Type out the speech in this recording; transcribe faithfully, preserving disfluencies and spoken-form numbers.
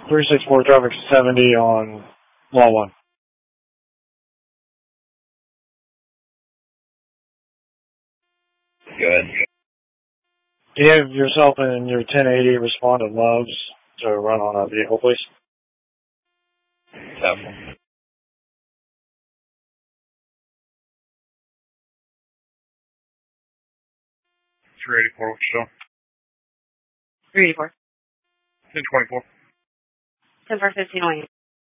three six four traffic seventy on Law one. Good. Do you have yourself and your ten eighty respondent loves to run on a vehicle, please? Seven. three eighty-four, what's show? three eighty-four. ten twenty-four. ten four fifteen away.